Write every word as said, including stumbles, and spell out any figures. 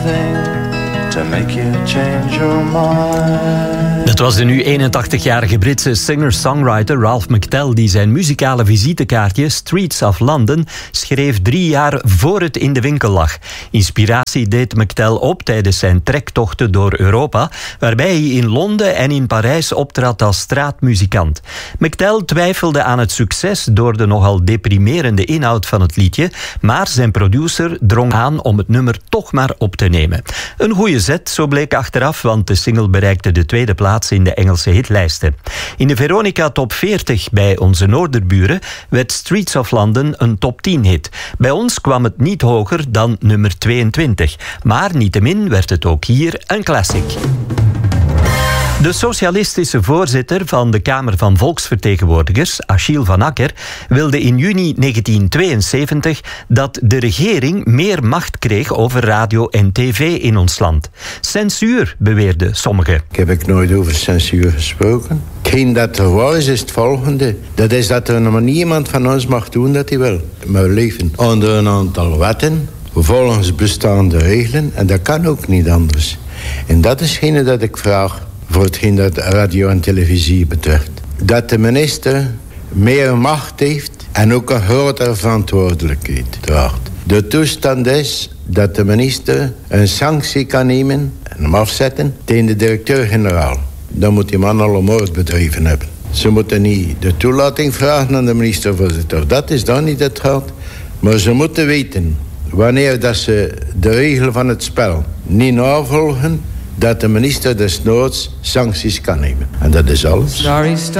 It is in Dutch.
To make you change your mind. Het was de nu eenentachtigjarige Britse singer-songwriter Ralph McTell die zijn muzikale visitekaartje Streets of London schreef drie jaar voor het in de winkel lag. Inspiratie deed McTell op tijdens zijn trektochten door Europa, waarbij hij in Londen en in Parijs optrad als straatmuzikant. McTell twijfelde aan het succes door de nogal deprimerende inhoud van het liedje, maar zijn producer drong aan om het nummer toch maar op te nemen. Een goede zet, zo bleek achteraf, want de single bereikte de tweede plaats in de Engelse hitlijsten. In de Veronica Top veertig bij onze noorderburen werd Streets of London een top tien hit. Bij ons kwam het niet hoger dan nummer tweeëntwintig, maar niettemin werd het ook hier een classic. De socialistische voorzitter van de Kamer van Volksvertegenwoordigers, Achille van Acker, wilde in juni negentien tweeënzeventig dat de regering meer macht kreeg over radio en tv in ons land. Censuur, beweerden sommigen. Ik heb ik nooit over censuur gesproken. Hetgeen dat er was, is het volgende. Dat is dat er maar niemand van ons mag doen dat hij wil. Maar we leven onder een aantal wetten, volgens bestaande regelen, en dat kan ook niet anders. En dat is hetgene dat ik vraag voor hetgeen dat radio en televisie betreft. Dat de minister meer macht heeft en ook een grotere verantwoordelijkheid draagt. De toestand is dat de minister een sanctie kan nemen en hem afzetten tegen de directeur-generaal. Dan moet die man al een moord bedreven hebben. Ze moeten niet de toelating vragen aan de minister-voorzitter. Dat is dan niet het geld. Maar ze moeten weten, wanneer dat ze de regel van het spel niet navolgen, dat de minister desnoods sancties kan nemen. En dat is alles.